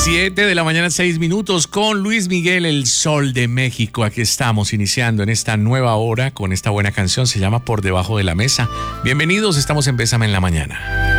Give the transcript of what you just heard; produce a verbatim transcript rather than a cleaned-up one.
Siete de la mañana, seis minutos, con Luis Miguel, el Sol de México. Aquí estamos iniciando en esta nueva hora con esta buena canción. Se llama Por Debajo de la Mesa. Bienvenidos, estamos en Bésame en la Mañana.